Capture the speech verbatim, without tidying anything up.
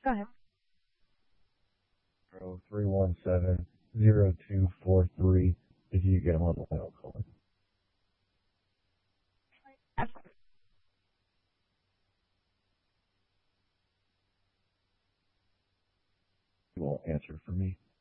Go ahead. three one seven, zero two four three. If you get them on the line, I'll call it. You won't answer for me.